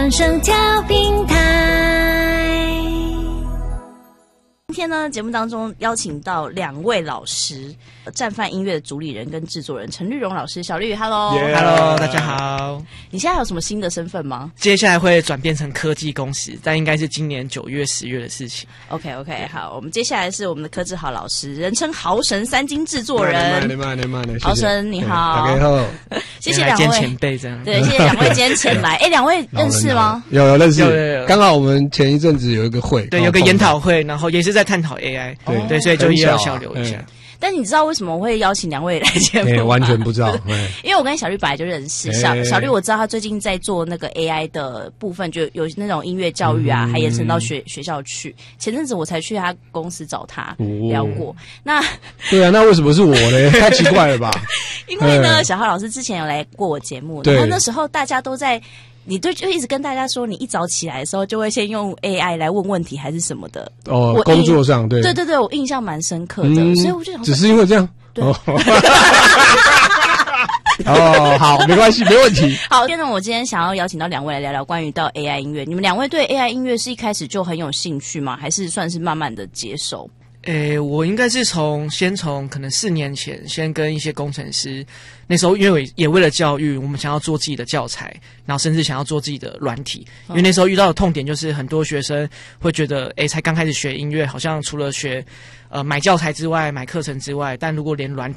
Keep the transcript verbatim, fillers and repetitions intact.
双声调平台。 今天呢，节目当中邀请到两位老师，战犯音乐的主理人跟制作人陈绿蓉老师，小绿 ，Hello，Hello， 大家好。 你现在有什么新的身份吗？ 接下来会转变成科技公司，但应该是今年九月、十月的事情。 OK OK， 好，我们接下来是我们的柯志豪老师，人称豪神三金制作人。豪神你好， 大家好， 谢谢两位前辈这样。 对，谢谢两位今天前来。哎，两位认识吗？ 有有认识，刚好我们前一阵子有一个会， 对，有个研讨会，然后也是在探讨 A I， 对对，所以就也要交流一下。 但你知道为什么我会邀请两位来节目吗？ 欸、完全不知道， 因为我跟小绿本来就认识。小欸、 小绿我知道他最近在做那个 A I 的部分，就有那种音乐教育啊，嗯、还延伸到学学校去。前阵子我才去他公司找他聊过。哦、那对啊，那为什么是我呢？太奇怪了吧？ 因为呢，小浩老师之前有来过我节目，然后那时候大家都在。你对就一直跟大家说，你一早起来的时候就会先用 A I 来问问题还是什么的哦，工作上对对对对，我印象蛮深刻的，嗯、所以我就想只是因为这样对。 哦, 哦，好，没关系，没问题。 好，现在我今天想要邀请到两位来聊聊关于到 A I 音乐，你们两位对 A I 音乐是一开始就很有兴趣吗？还是算是慢慢的接受？ 诶，我应该是从先从可能四年前，先跟一些工程师，那时候因为也为了教育，我们想要做自己的教材，然后甚至想要做自己的软体。因为那时候遇到的痛点就是很多学生会觉得，诶，才刚开始学音乐，好像除了学呃买教材之外，买课程之外，但如果连软